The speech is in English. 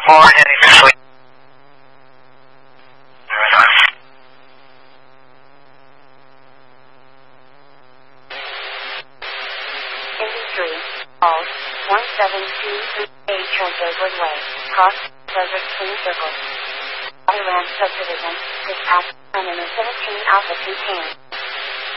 4 heading to sleep. Indy 3, Alt, 1723A Trenton Woodway, cross, Desert Swing Circle. Auto Ranch Subdivision, dispatch, and in 17 Alpha 2 Team.